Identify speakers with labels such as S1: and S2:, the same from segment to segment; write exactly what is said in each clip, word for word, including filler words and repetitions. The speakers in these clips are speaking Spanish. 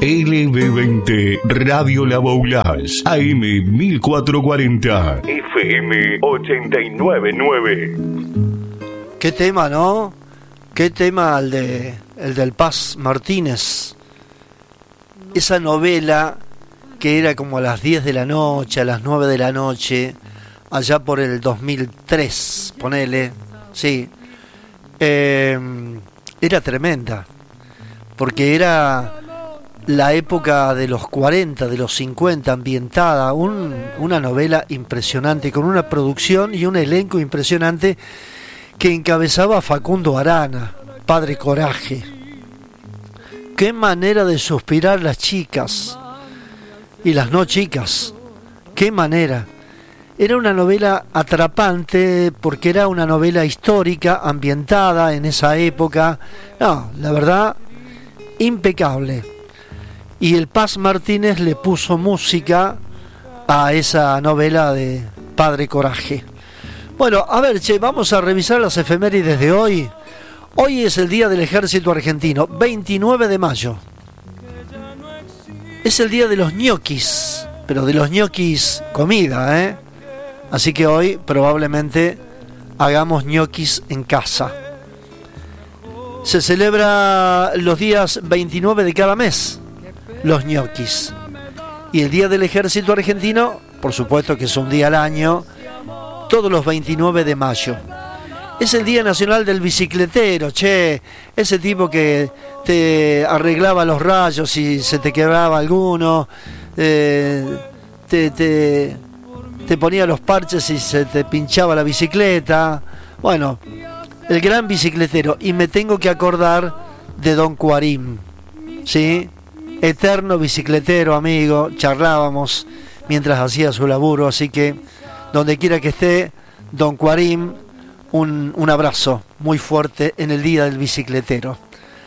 S1: L B veinte Radio La Boulaz, A M mil cuatrocientos cuarenta, F M ochenta y nueve punto nueve.
S2: Qué tema, ¿no? Qué tema el de el del Paz Martínez. Esa novela que era como a las diez de la noche, a las nueve de la noche, allá por el dos mil tres, ponele, sí. Eh, era tremenda, porque era la época de los cuarenta, de los cincuenta, ambientada, un, una novela impresionante, con una producción y un elenco impresionante que encabezaba a Facundo Arana, Padre Coraje. Qué manera de suspirar las chicas y las no chicas, qué manera. Era una novela atrapante porque era una novela histórica, ambientada en esa época. No, la verdad, impecable. Y el Paz Martínez le puso música a esa novela de Padre Coraje. Bueno, a ver, che, vamos a revisar las efemérides de hoy. Hoy es el Día del Ejército Argentino, veintinueve de mayo. Es el día de los ñoquis, pero de los ñoquis comida, ¿eh? Así que hoy probablemente hagamos ñoquis en casa. Se celebra los días veintinueve de cada mes, los ñoquis. Y el Día del Ejército Argentino, por supuesto que es un día al año, todos los veintinueve de mayo. Es el Día Nacional del Bicicletero, che, ese tipo que te arreglaba los rayos y se te quebraba alguno, eh, te, te, te ponía los parches y se te pinchaba la bicicleta. Bueno, el gran bicicletero. Y me tengo que acordar de Don Cuarín, ¿sí? Eterno bicicletero, amigo, charlábamos mientras hacía su laburo, así que donde quiera que esté, Don Cuarín, Un, un abrazo muy fuerte en el Día del Bicicletero.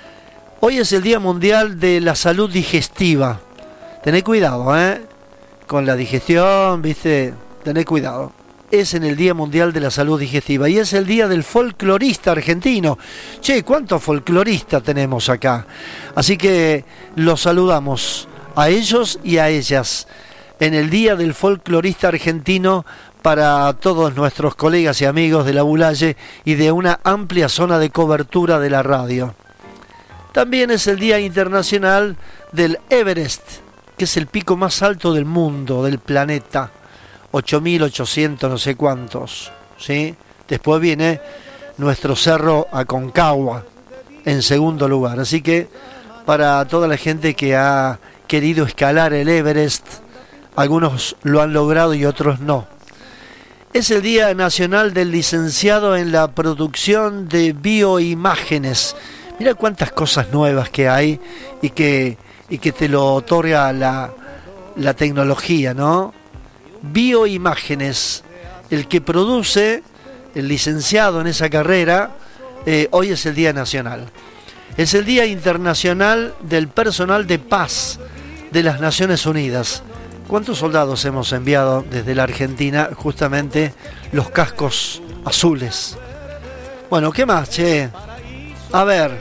S2: Hoy es el Día Mundial de la Salud Digestiva. Tené cuidado, ¿eh? Con la digestión, ¿viste? Tené cuidado. Es en el Día Mundial de la Salud Digestiva. Y es el Día del Folclorista Argentino. Che, ¿cuántos folcloristas tenemos acá? Así que los saludamos a ellos y a ellas en el Día del Folclorista Argentino, para todos nuestros colegas y amigos de la Bulaye y de una amplia zona de cobertura de la radio. También es el Día Internacional del Everest, que es el pico más alto del mundo, del planeta, ocho mil ochocientos no sé cuántos, ¿sí? Después viene nuestro cerro Aconcagua en segundo lugar. Así que para toda la gente que ha querido escalar el Everest, algunos lo han logrado y otros no. Es el Día Nacional del Licenciado en la Producción de Bioimágenes. Mira cuántas cosas nuevas que hay y que, y que te lo otorga la, la tecnología, ¿no? Bioimágenes. El que produce, el licenciado en esa carrera, eh, hoy es el Día Nacional. Es el Día Internacional del Personal de Paz de las Naciones Unidas. ¿Cuántos soldados hemos enviado desde la Argentina? Justamente los cascos azules. Bueno, ¿qué más, che? A ver,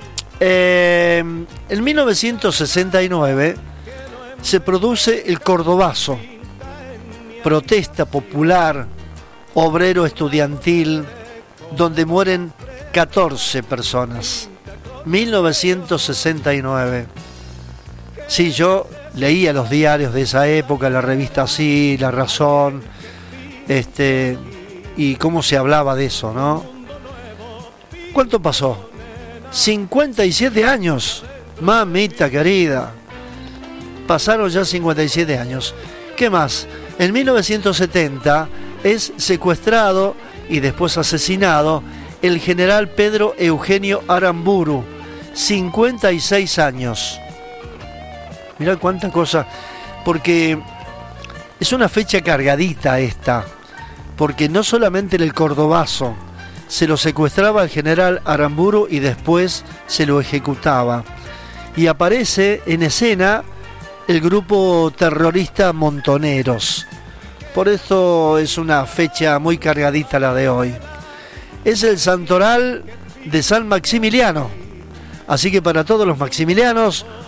S2: eh, en mil novecientos sesenta y nueve se produce el Cordobazo, protesta popular, obrero estudiantil, donde mueren catorce personas. mil novecientos sesenta y nueve. Sí, yo leía los diarios de esa época, la revista Sí, La Razón, este, y cómo se hablaba de eso, ¿no? ¿Cuánto pasó? cincuenta y siete años, mamita querida. Pasaron ya cincuenta y siete años. ¿Qué más? En mil novecientos setenta es secuestrado y después asesinado el general Pedro Eugenio Aramburu, cincuenta y seis años. Mirá cuánta cosa, porque es una fecha cargadita esta, porque no solamente en el Cordobazo se lo secuestraba el general Aramburu y después se lo ejecutaba, y aparece en escena el grupo terrorista Montoneros. Por eso es una fecha muy cargadita la de hoy. Es el santoral de San Maximiliano, así que para todos los maximilianos,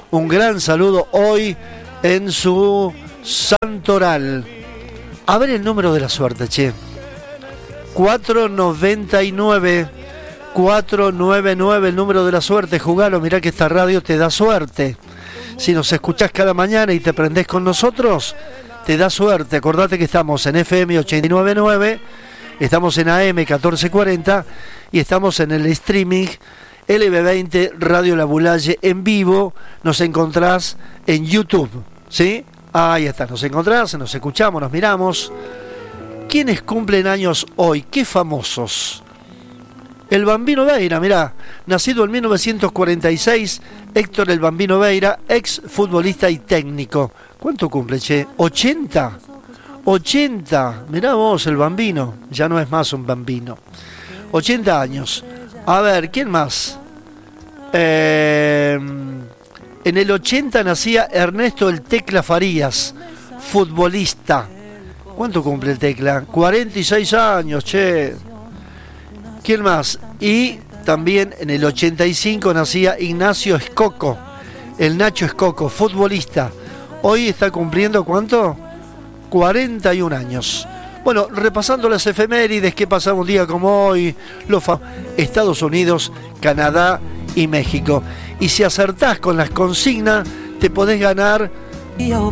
S2: un gran saludo hoy en su santoral. A ver el número de la suerte, che. cuatro noventa y nueve, cuatro noventa y nueve, el número de la suerte. Jugalo, mirá que esta radio te da suerte. Si nos escuchás cada mañana y te prendés con nosotros, te da suerte. Acordate que estamos en F M ochenta y nueve punto nueve, estamos en A M catorce cuarenta y estamos en el streaming L B veinte Radio La Boulaye en vivo. Nos encontrás en YouTube, ¿sí? Ahí está, nos encontrás, nos escuchamos, nos miramos. ¿Quiénes cumplen años hoy? ¿Qué famosos? El Bambino Veira, mirá, nacido en mil novecientos cuarenta y seis, Héctor el Bambino Veira, ex futbolista y técnico. ¿Cuánto cumple, che? ¿ochenta? ochenta, mirá vos, el Bambino, ya no es más un bambino. ochenta años. A ver, ¿quién más? Eh, en el ochenta nacía Ernesto el Tecla Farías, futbolista. ¿Cuánto cumple el Tecla? cuarenta y seis años, che. ¿Quién más? Y también en el ochenta y cinco nacía Ignacio Escoco, el Nacho Escoco, futbolista. Hoy está cumpliendo, ¿cuánto? cuarenta y un años. Bueno, repasando las efemérides, ¿qué pasaba un día como hoy? Los fa- Estados Unidos, Canadá y México. Y si acertás con las consignas, te podés ganar